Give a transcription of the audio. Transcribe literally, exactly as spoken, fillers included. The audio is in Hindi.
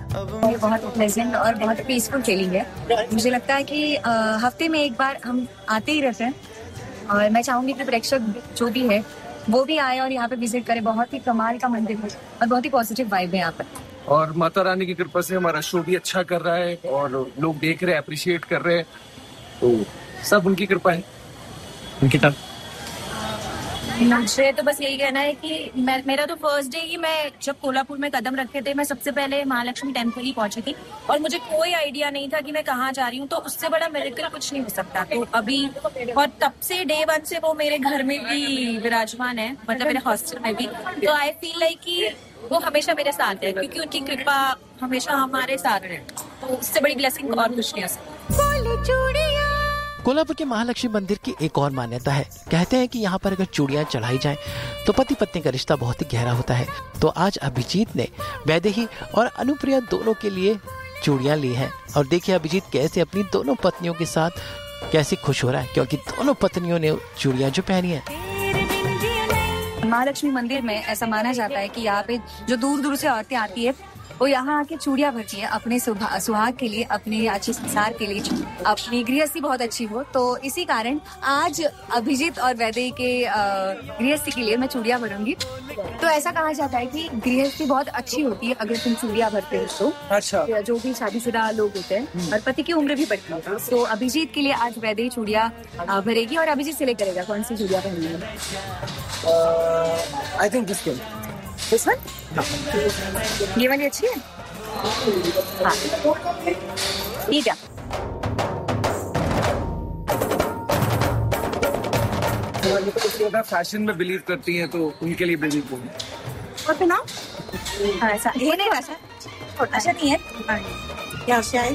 ये बहुत प्लेजेंट और बहुत पीसफुल फीलिंग है। मुझे लगता है कि अ, हफ्ते में एक बार हम आते ही रहते हैं और मैं चाहूंगी कि प्रेक्षक जो भी है वो भी आए और यहाँ पे विजिट करे। बहुत ही कमाल का मंदिर है और बहुत ही पॉजिटिव वाइब है यहाँ पर। और माता रानी की कृपा से हमारा शो भी अच्छा कर रहा है और लोग देख रहे हैं, अप्रिशिएट कर रहे हैं, तो सब उनकी कृपा है। उनकी तरफ मुझे तो बस यही कहना है कि मैं मेरा तो फर्स्ट डे ही मैं जब कोल्हापुर में कदम रखे थे मैं सबसे पहले महालक्ष्मी टेम्पल ही पहुंची थी और मुझे कोई आइडिया नहीं था कि मैं कहाँ जा रही हूँ। तो उससे बड़ा मिरेकल कुछ नहीं हो सकता। तो अभी और तब से डे वन से वो मेरे घर में भी विराजमान है, मतलब मेरे हॉस्टल में भी। तो आई फील लाइक कि वो हमेशा मेरे साथ है क्योंकि उनकी कृपा हमेशा हमारे साथ है। तो उससे बड़ी ब्लेसिंग और कुछ नहीं हो सकती। कोल्हापुर के महालक्ष्मी मंदिर की एक और मान्यता है। कहते हैं कि यहाँ पर अगर चूड़ियाँ चढ़ाई जाएं तो पति पत्नी का रिश्ता बहुत ही गहरा होता है। तो आज अभिजीत ने वैदेही और अनुप्रिया दोनों के लिए चूड़ियाँ ली हैं और देखिए अभिजीत कैसे अपनी दोनों पत्नियों के साथ कैसे खुश हो रहा है, क्योंकि दोनों पत्नियों ने चूड़ियाँ जो पहनी है। महालक्ष्मी मंदिर में ऐसा माना जाता है कि यहाँ पे जो दूर दूर से औरतें आती है वो यहाँ आके चूड़ियाँ भरती है अपने सुहाग के लिए, अपने अच्छे संसार के लिए, अपनी गृहस्थी बहुत अच्छी हो। तो इसी कारण आज अभिजीत और वैदेही के गृहस्थी के लिए मैं चूड़ियाँ भरूंगी। तो ऐसा कहा जाता है कि गृहस्थी बहुत अच्छी होती है अगर तुम चूड़ियाँ भरते हो तो। अच्छा। जो भी शादीशुदा लोग होते हैं और पति की उम्र भी बढ़ती है। तो अभिजीत के लिए आज वैदेही चूड़ियाँ भरेगी और अभिजीत सिलेक्ट करेगा कौन सी चूड़ियाँ भरनी है। I think this one this one ये वाली अच्छी है। हाँ ठीक है। फैशन में बिलीव करती हैं तो उनके लिए बिलीव होगी। और फिर ना ऐसा ये नहीं वैसा अच्छा नहीं है क्या